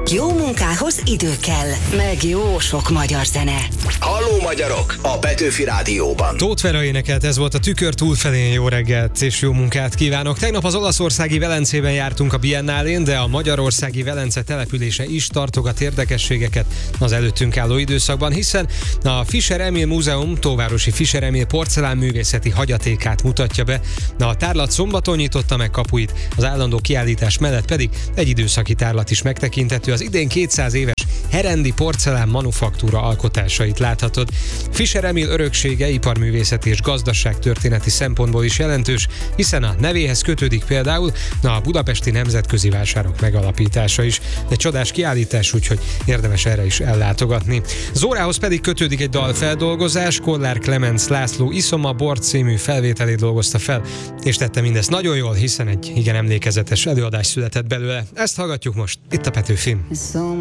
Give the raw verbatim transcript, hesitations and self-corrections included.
Jó munkához idő kell, meg jó sok magyar zene. Halló magyarok! A Petőfi Rádióban. Tóth Vera énekelt, ez volt a Tükör túlfelén. Jó reggelt és jó munkát kívánok. Tegnap az olaszországi Velencében jártunk a Biennálén, de a magyarországi Velence települése is tartogat érdekességeket az előttünk álló időszakban, hiszen a Fischer Emil Múzeum Tóvárosi Fischer Emil porcelánművészeti hagyatékát mutatja be. A tárlat szombaton nyitotta meg kapuit, az állandó kiállítás mellett pedig egy időszaki tárlat is megtekinthető. Az idén kétszáz éves herendi porcelán manufaktúra alkotásait láthatod. Fischer Emil öröksége iparművészeti és gazdaságtörténeti szempontból is jelentős, hiszen a nevéhez kötődik például a budapesti nemzetközi vásárok megalapítása is. Egy csodás kiállítás, úgyhogy érdemes erre is ellátogatni. Zórához pedig kötődik egy dalfeldolgozás, Kollár Klemenc László Iszom a bor című felvételét dolgozta fel, és tette mindezt nagyon jól, hiszen egy igen emlékezetes előadás született belőle. Ezt hallgatjuk most itt a Petőfin.